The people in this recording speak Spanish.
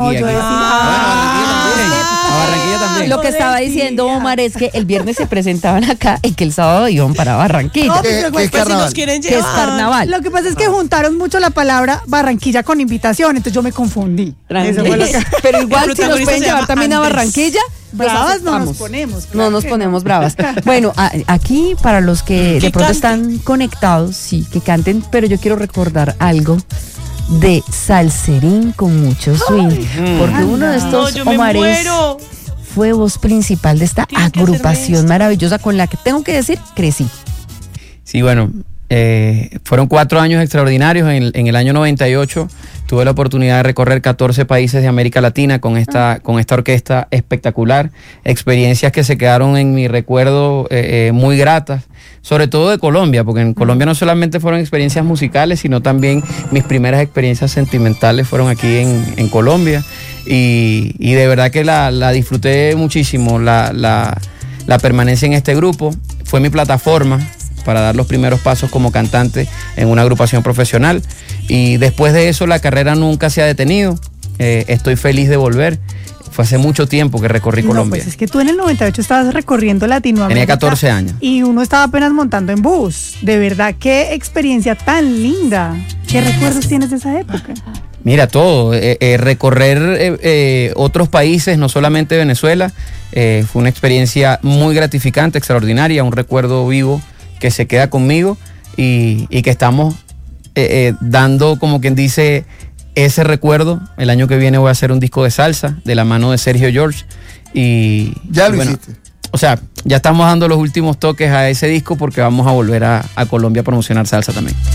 No, yo decía, A Barranquilla también. Lo que estaba diciendo Omar es que el viernes se presentaban acá y que el sábado iban para Barranquilla. No, ¿Qué es pues, carnaval? Si nos quieren Que es llevar. carnaval. lo que pasa es que juntaron mucho la palabra Barranquilla con invitación, entonces yo me confundí. Eso fue lo que... Pero igual El si nos protagonista pueden se llevar llama también a Andrés. Barranquilla, Bravas no nos aceptamos. ponemos. No claro nos que ponemos bravas. Bueno, aquí para los que de pronto están conectados, sí, que canten, pero yo quiero recordar algo de Salserín con mucho swing, porque uno de No, estos yo me Omares muero. fue voz principal de esta Tiene que hacerme agrupación esto. maravillosa con la que tengo que decir, crecí. Sí, bueno, fueron 4 años extraordinarios. En el año 98 tuve la oportunidad de recorrer 14 países de América Latina con esta orquesta espectacular. Experiencias que se quedaron en mi recuerdo muy gratas, sobre todo de Colombia, porque en Colombia no solamente fueron experiencias musicales, sino también mis primeras experiencias sentimentales fueron aquí en Colombia. Y de verdad que la disfruté muchísimo, la permanencia en este grupo. Fue mi plataforma para dar los primeros pasos como cantante en una agrupación profesional, y después de eso la carrera nunca se ha detenido. Estoy feliz de volver. Fue hace mucho tiempo que recorrí No, Colombia. pues es que tú en el 98 estabas recorriendo Latinoamérica. Tenía 14 años. Y uno estaba apenas montando en bus. De verdad, qué experiencia tan linda. ¿Qué recuerdos tienes de esa época? Mira, todo, recorrer otros países, no solamente Venezuela, fue una experiencia muy gratificante, extraordinaria, un recuerdo vivo que se queda conmigo, y que estamos dando, como quien dice, ese recuerdo. El año que viene voy a hacer un disco de salsa de la mano de Sergio George, y Ya lo bueno, hiciste. o sea, ya estamos dando los últimos toques a ese disco porque vamos a volver a Colombia a promocionar salsa también.